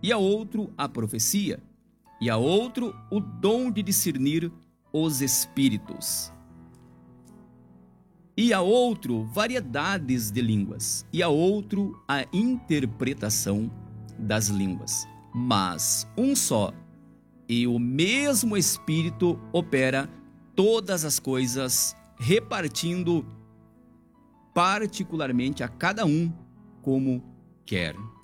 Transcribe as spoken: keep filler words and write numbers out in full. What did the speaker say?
e a outro a profecia, e a outro o dom de discernir os espíritos, e a outro variedades de línguas, e a outro a interpretação das línguas. Mas um só e o mesmo Espírito opera todas as coisas, repartindo particularmente a cada um como quer.